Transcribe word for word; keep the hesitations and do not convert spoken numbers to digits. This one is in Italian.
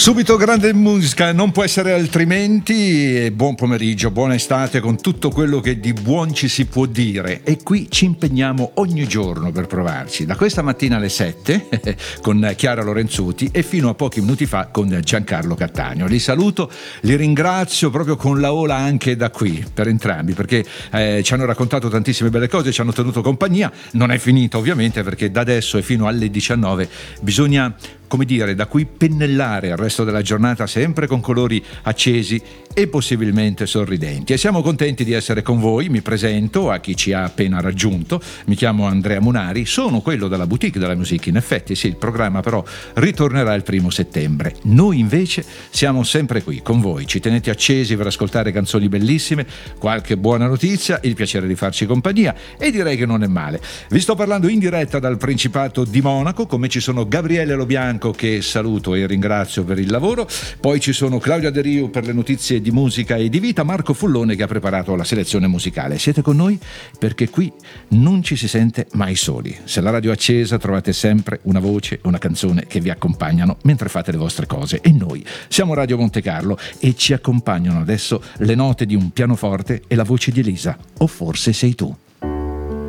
Subito grande musica, non può essere altrimenti. Buon pomeriggio, buona estate con tutto quello che di buon ci si può dire. E qui ci impegniamo ogni giorno per provarci. Da questa mattina alle sette con Chiara Lorenzuti e fino a pochi minuti fa con Giancarlo Cattaneo. Li saluto, li ringrazio proprio con la ola anche da qui per entrambi, perché eh, ci hanno raccontato tantissime belle cose, ci hanno tenuto compagnia. Non è finita ovviamente, perché da adesso e fino alle diciannove bisogna, come dire, da qui pennellare il resto della giornata sempre con colori accesi e possibilmente sorridenti. E siamo contenti di essere con voi. Mi presento a chi ci ha appena raggiunto. Mi chiamo Andrea Munari, sono quello della Boutique della Musique. In effetti sì, il programma però ritornerà il primo settembre. Noi invece siamo sempre qui con voi. Ci tenete accesi per ascoltare canzoni bellissime, qualche buona notizia, il piacere di farci compagnia, e direi che non è male. Vi sto parlando in diretta dal Principato di Monaco. Come ci sono Gabriele Lobianco, che saluto e ringrazio per il lavoro, poi ci sono Claudia De Rio per le notizie di musica e di vita, Marco Fullone che ha preparato la selezione musicale. Siete con noi perché qui non ci si sente mai soli. Se la radio è accesa trovate sempre una voce, una canzone che vi accompagnano mentre fate le vostre cose, e noi siamo Radio Monte Carlo e ci accompagnano adesso le note di un pianoforte e la voce di Elisa. O forse sei tu.